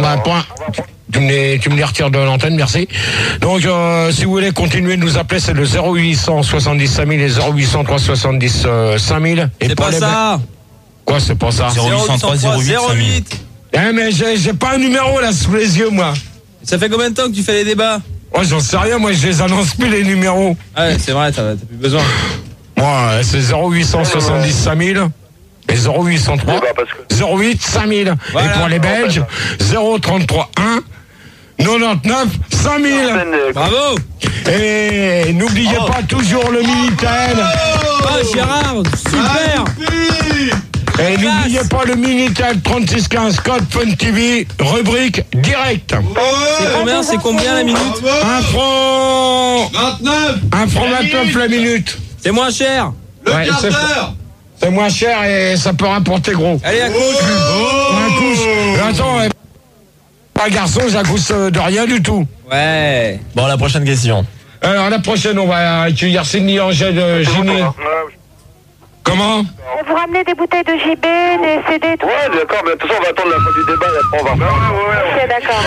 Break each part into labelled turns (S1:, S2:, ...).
S1: Tu me les retires de l'antenne, merci. Donc, si vous voulez continuer de nous appeler, c'est le 0800 70 5000 et 0800 370 5000.
S2: C'est pas ça.
S1: Quoi, c'est pas ça?
S2: 0803 08.
S1: Mais j'ai pas un numéro là sous les yeux, moi.
S2: Ça fait combien de temps que tu fais les débats?
S1: Ouais, j'en sais rien, moi je les annonce plus les numéros.
S2: Ah ouais, c'est vrai, t'as plus besoin.
S1: Moi, c'est 0800 70 5000 et 0803 08 5000. Voilà. Et pour les Belges, 033 1 99 5000.
S2: Bravo.
S1: Et n'oubliez pas toujours le Minitel.
S2: Ah, Gérard, super.
S1: Et n'oubliez pas le Minitel 3615 code Fun TV, rubrique direct.
S2: C'est combien la minute?
S1: 1 franc 29 la minute.
S2: C'est moins cher.
S1: Ouais, c'est moins cher et ça peut rapporter gros.
S2: Allez, à couche.
S1: Un couche. Attends, un garçon, ça coûte de rien du tout.
S2: Ouais.
S3: Bon, la prochaine question.
S1: Alors, la prochaine, on va accueillir Cindy Angèle Gini. Comment?
S4: Vous ramenez des bouteilles de JB, des CD, tout ça?
S5: Ouais, d'accord, mais de toute façon, on va attendre la fin du débat et après on va reprendre.
S4: Ok, d'accord.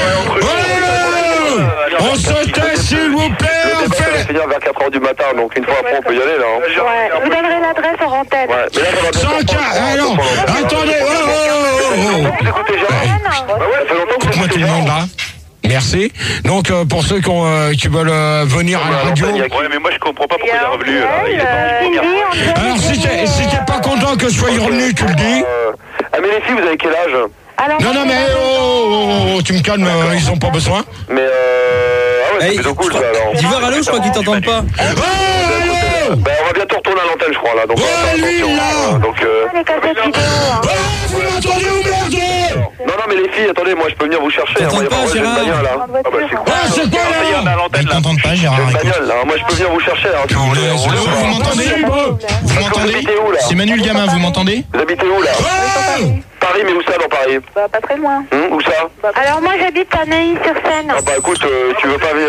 S1: On se tait, s'il vous plaît.
S5: On va finir vers 4h du matin, donc une fois après, on peut y aller, là.
S4: Ouais, vous donnerez l'adresse hors antenne.
S5: Ouais, mais là, ça va bien.
S1: Alors, attendez.
S5: Vous écoutez Gérard? Bah ouais, ça fait longtemps que vous
S1: Écoute-moi tout
S5: écoutez
S1: le monde,
S5: Gérard.
S1: là. Merci. Donc, pour ceux qui veulent venir à la radio...
S5: Ouais, mais moi, je comprends pas pourquoi il est revenu.
S1: Alors, si t'es pas content que je sois revenu, tu le dis.
S5: Ah, mais les filles, vous avez quel âge?
S1: Non, mais tu me calmes, ils ont pas besoin.
S5: Mais ah ouais, c'est plutôt cool, ça, alors.
S2: Dis-voir allô, je crois qu'ils t'entendent pas.
S5: Ben, on va bientôt retourner à l'antenne, je crois, là. Donc,
S1: lui, là.
S5: Donc,
S4: Les cassettes vidéo.
S1: Vous m'entendez ou merde?
S5: non, mais les filles, attendez, moi, je peux venir vous chercher.
S2: T'entends pas, Gérard?
S5: Ah, bah, c'est cool.
S1: C'est quoi, là?
S3: Ils t'entendent pas, Gérard.
S5: J'ai une bagnole, là. Moi, je peux venir vous chercher, hein.
S3: Vous m'entendez? Vous m'entendez?
S5: habitez où, là?
S3: C'est Manu le gamin, vous m'entendez?
S5: Vous habitez où, là? Paris, mais où ça, dans Paris?
S4: Bah, pas très loin.
S5: Où ça?
S4: Alors, moi, j'habite à Neuilly-sur-Seine.
S5: Ah, bah, écoute, tu veux pas...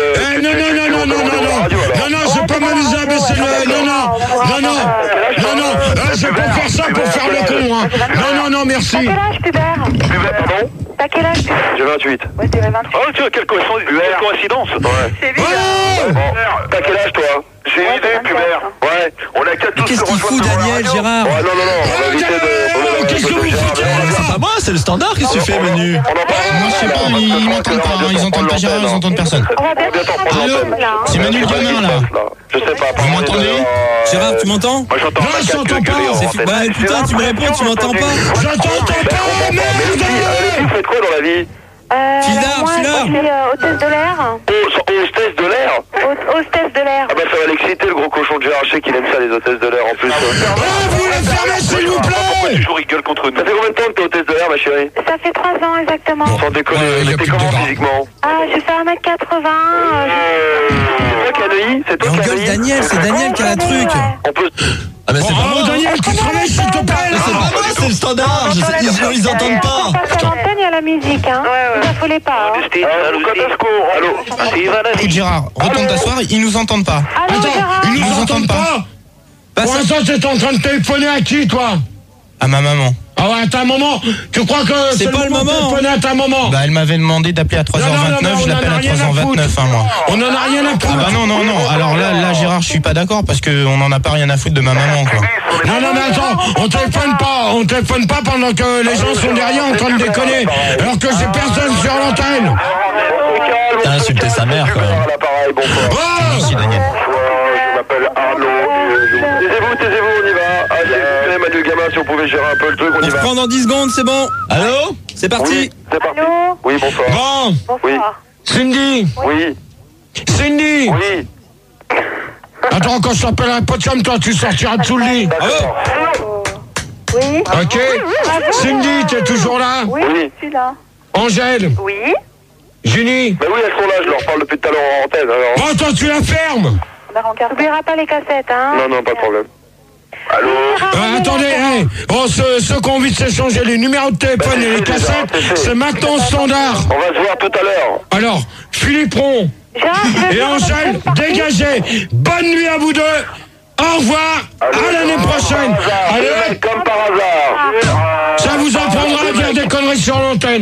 S1: Non, je vais pas m'amuser à baisser le... Non, je vais pas faire ça pour faire le con, hein. Non, merci.
S4: T'as quel âge, Pubert?
S5: Pardon?
S4: T'as quel âge?
S5: J'ai 28.
S4: Ouais, t'es 28.
S5: Oh, tu vois, quelle coïncidence. Ouais.
S4: C'est bizarre.
S5: Bon, t'as quel âge, toi? J'ai une idée, Pubert. Ouais, on a qu'à tous
S2: Qu'est-ce qu'il fout, Daniel, Gérard?
S5: Ouais, non, on va éviter de...
S1: Qu'est-ce que vous foutez,
S3: C'est pas moi, c'est le standard qui se fait, Manu.
S5: On en parle.
S3: Moi, je sais pas, ils m'entendent pas, hein, ils entendent pas Gérard, ils entendent personne.
S4: On va bientôt prendre
S3: Allô?
S4: l'antenne, là.
S3: C'est Manu le gamin, là.
S5: Je sais pas.
S3: Vous m'entendez?
S2: Gérard, tu m'entends?
S5: Moi, j'entends
S1: Non, je t'entends pas.
S2: Bah putain, tu me réponds, tu m'entends pas?
S1: Je t'entends pas,
S5: Mais les filles, vous faites quoi dans la vie?
S2: Filard,
S4: moi,
S2: filard.
S4: je suis hôtesse de l'air.
S5: Hostesse de l'air?
S4: Hostesse de l'air.
S5: Ah bah ça va l'exciter le gros cochon de Gérard, je sais qu'il aime ça les hôtesses de l'air en plus.
S1: vous les fermez, s'il vous
S5: Pourquoi
S1: plaît.
S5: toujours il gueule contre nous? Ça fait combien de temps que t'es hôtesse de l'air ma chérie?
S4: Ça fait 3 ans exactement.
S5: Sans déconner,
S1: Ouais, y a
S5: mais t'es
S1: plus de
S5: comment
S1: débat.
S5: physiquement?
S4: Ah, je fais 1m80.
S5: C'est toi qui as Neuilly? C'est toi
S2: Mais
S5: qui as
S2: engueule
S5: Neuilly?
S2: Daniel, c'est Daniel qui a un truc.
S5: On peut...
S3: Ah, mais c'est pas moi.
S1: Daniel, tu te réveilles, s'il te plaît.
S3: C'est pas moi, c'est le standard. Ils entendent pas.
S4: On passe à l'antenne, il y a la musique, hein. Vous affolez pas, hein.
S5: Allô?
S3: Écoute, Gérard, retourne t'asseoir, ils nous entendent pas.
S4: Allô, Gérard?
S1: Ils nous entendent pas. Pour l'instant, t'es en train de téléphoner à qui, toi?
S3: À ma maman.
S1: Ah ouais, à ta maman. Tu crois que
S2: C'est pas le moment.
S1: de téléphoner à ta maman?
S3: Bah, elle m'avait demandé d'appeler à 3h29, je l'appelle à 3h29, hein, moi.
S1: On en a rien à
S3: Ah
S1: foutre.
S3: bah non. Alors là, Gérard, je suis pas d'accord parce qu'on en a pas rien à foutre de ma maman, quoi.
S1: Non, mais attends, on téléphone pas pendant que les gens sont derrière en train de déconner, alors que j'ai personne sur l'antenne.
S3: T'as insulté sa mère, quoi. Merci, Daniel.
S5: Je m'appelle Arnaud. Taisez-vous, on y va. Allez, s'il vous plaît, Manu le gamin, si on pouvait gérer un peu le truc, on
S2: On
S5: y
S2: se
S5: va.
S2: prend dans 10 secondes, c'est bon.
S3: Allô?
S2: C'est parti.
S5: Oui, c'est parti.
S4: Allô?
S5: Oui, bonsoir.
S1: Bon,
S4: Bonsoir.
S1: Cindy,
S5: Oui, oui.
S1: attends, quand je t'appellerai un pote comme toi, tu sortiras dessous le lit.
S5: D'accord.
S4: Oui?
S1: Ok? Cindy, t'es toujours là?
S4: Oui,
S5: Oui.
S4: je suis là.
S1: Angèle,
S4: Oui?
S1: Julie.
S5: Ben oui, elles sont là, je leur parle depuis tout à l'heure en antenne. Alors.
S1: Bon, toi, tu la fermes.
S4: N'oubliera pas les cassettes, hein?
S5: Non, pas de problème. Allô?
S1: Attendez, hey. Bon, ceux qui ont envie de s'échanger les numéros de téléphone et les cassettes, c'est maintenant standard.
S5: On va se voir tout à l'heure.
S1: Alors, Philippe Ron et Angèle, dégagez. Bonne nuit à vous deux. Au revoir. À l'année prochaine. Allez,
S5: Comme par hasard.
S1: ça vous apprendra à dire des conneries sur l'antenne.